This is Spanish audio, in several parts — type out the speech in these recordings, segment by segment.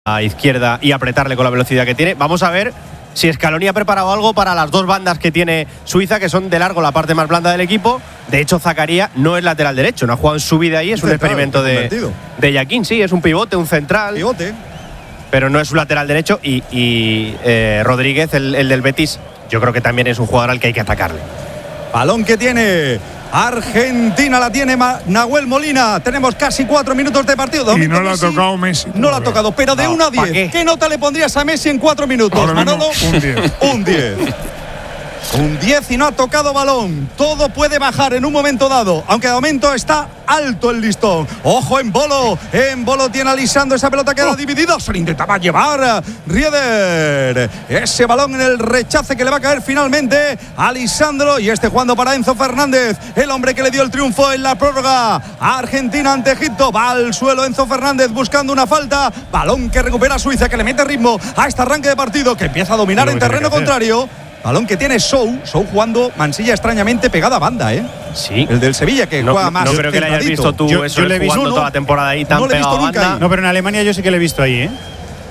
a izquierda y apretarle con la velocidad que tiene. Vamos a ver si Scaloni ha preparado algo para las dos bandas que tiene Suiza, que son de largo la parte más blanda del equipo. De hecho, Zakaria no es lateral derecho, no ha jugado en su vida ahí, es un experimento de Yaquín, sí, es un pivote, un central. Pivote. Pero no es un lateral derecho y Rodríguez, el del Betis, yo creo que también es un jugador al que hay que atacarle. Balón que tiene Argentina, la tiene Nahuel Molina. Tenemos casi 4 minutos de partido. Y no la ha tocado Messi. No la ha tocado, pero de 1 a 10. ¿Qué nota le pondrías a Messi en 4 minutos, Manolo? Un 10. Un 10. Un 10 y no ha tocado balón. Todo puede bajar en un momento dado, aunque de momento está alto el listón. Ojo en Bolo. En Bolo tiene a Lisandro. Esa pelota queda dividida. Se le intentaba llevar Rieder. Ese balón en el rechace que le va a caer finalmente a Lisandro. Y jugando para Enzo Fernández, el hombre que le dio el triunfo en la prórroga a Argentina ante Egipto. Va al suelo Enzo Fernández buscando una falta. Balón que recupera Suiza, que le mete ritmo a este arranque de partido, que empieza a dominar en terreno contrario. Balón que tiene Sou jugando Mansilla extrañamente pegada a banda, ¿eh? Sí. El del Sevilla, que juega más. No creo que le hayas visto tú yo eso le he visto jugando toda la temporada ahí tan pegado a banda. No, pero en Alemania yo sí que le he visto ahí, ¿eh?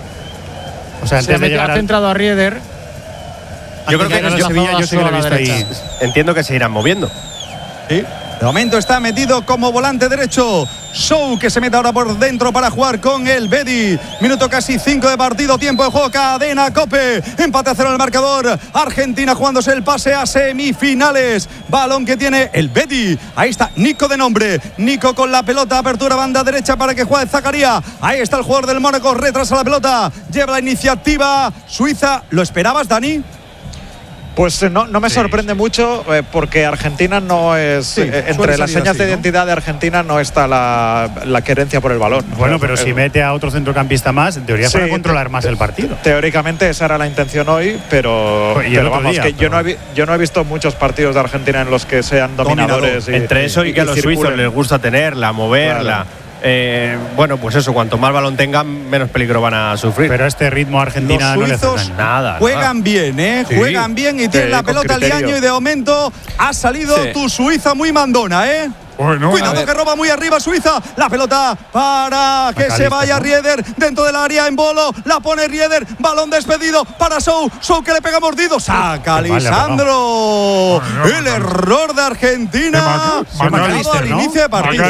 O sea, antes de llegar ha centrado a Rieder. Yo creo que en el Sevilla yo sí que le he visto ahí. Entiendo que se irán moviendo. Sí. De momento está metido como volante derecho Sou, que se mete ahora por dentro para jugar con el Bedi. Minuto casi 5 de partido, tiempo de juego, cadena COPE. Empate a 0 en el marcador. Argentina jugándose el pase a semifinales. Balón que tiene el Bedi. Ahí está Nico de nombre. Nico con la pelota, apertura banda derecha para que juegue Zakaria. Ahí está el jugador del Mónaco, retrasa la pelota. Lleva la iniciativa Suiza. ¿Lo esperabas, Dani? Pues no me sorprende mucho porque Argentina no es… entre las señas de identidad de Argentina no está la querencia por el balón. Bueno, pero si mete a otro centrocampista más, en teoría para controlar más el partido. Teóricamente esa era la intención hoy, pero vamos, que yo no he visto muchos partidos de Argentina en los que sean dominadores. Entre eso y que a los suizos les gusta tenerla, moverla. Claro. Bueno, pues eso, cuanto más balón tengan, menos peligro van a sufrir. Pero a este ritmo Argentina los no le hace suizos nada. Juegan bien, ¿eh? Sí. Juegan bien y tienen la pelota al año, y de momento ha salido tu Suiza muy mandona, ¿eh? Bueno, cuidado que roba muy arriba Suiza. La pelota para que se vaya Rieder dentro del área en Bolo. La pone Rieder. Balón despedido para Sou. Sou que le pega mordido. Saca Lisandro. El error de Argentina. Al inicio de partido.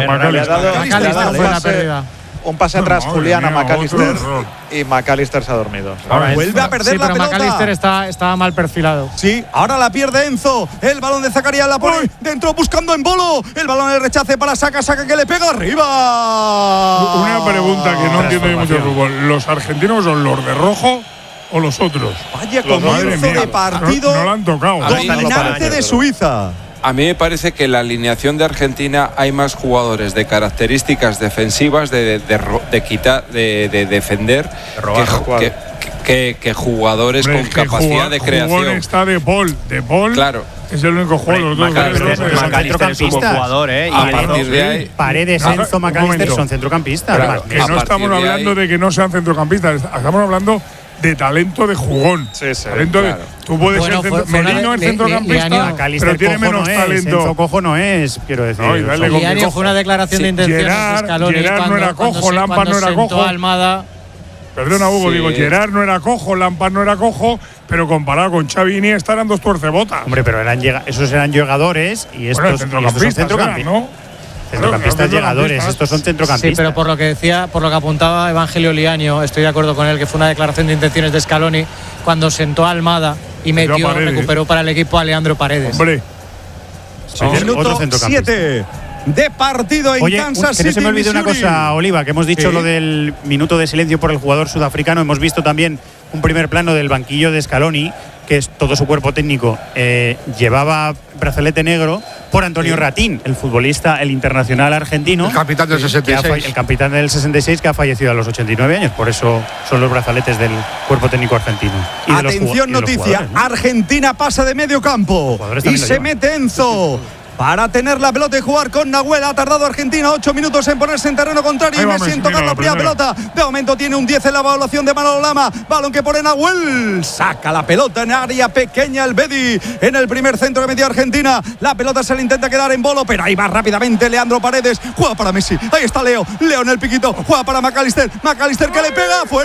Un pase atrás Julián a McAllister y McAllister se ha dormido. Vuelve a perder la pelota. McAllister estaba mal perfilado. Sí, ahora la pierde Enzo. El balón de Zakaria la pone dentro buscando en Bolo. El balón en el rechace para Saca que le pega arriba. Una pregunta que no entiendo yo mucho el fútbol. ¿Los argentinos son los de rojo o los otros? Vaya comienzo de partido. No lo han tocado. Dominante de Suiza. A mí me parece que en la alineación de Argentina hay más jugadores de características defensivas, de defender, que jugadores con capacidad de creación. Está De Paul. Claro. Es el único jugador. McAllister es un buen jugador, ¿eh? A partir de ahí. Paredes, Enzo, McAllister son centrocampistas. Claro, que no estamos hablando de que no sean centrocampistas, estamos hablando de talento de jugón. Talento de, tú puedes ser Merino, el centrocampista, pero tiene menos talento. Enzo cojo no es, quiero decir. Liani fue una declaración de intenciones de Scaloni. Gerard no era cojo, Lampard no era cojo. Almada. Perdona, Hugo, digo, Gerard no era cojo, Lampard no era cojo, pero comparado con Xavi y Iniesta eran dos tuercebotas. Hombre, pero esos eran llegadores y estos son centrocampistas, ¿no? Centrocampistas llegadores, estos son centrocampistas. Sí, pero por lo que apuntaba Evangelio Liaño, estoy de acuerdo con él, que fue una declaración de intenciones de Scaloni cuando sentó a Almada y recuperó para el equipo a Leandro Paredes. Hombre, minuto 7 de partido en Kansas City. Que no se me olvide una cosa, Oliva, que hemos dicho lo del minuto de silencio por el jugador sudafricano. Hemos visto también un primer plano del banquillo de Scaloni, que es todo su cuerpo técnico. Llevaba brazalete negro por Antonio Ratín, el futbolista, el internacional argentino. El capitán del 66. El capitán del 66 que ha fallecido a los 89 años. Por eso son los brazaletes del cuerpo técnico argentino. Atención, noticia. Argentina pasa de medio campo y se mete Enzo. para tener la pelota y jugar con Nahuel. Ha tardado Argentina 8 minutos en ponerse en terreno contrario y Messi en tocar la primera pelota. De momento tiene un 10 en la evaluación de Manolo Lama. Balón que pone Nahuel. Saca la pelota en área pequeña el Bedi en el primer centro que metió Argentina. La pelota se le intenta quedar en Bolo, pero ahí va rápidamente Leandro Paredes. Juega para Messi. Ahí está Leo. Leo en el piquito. Juega para McAllister. McAllister que le pega. Fuera.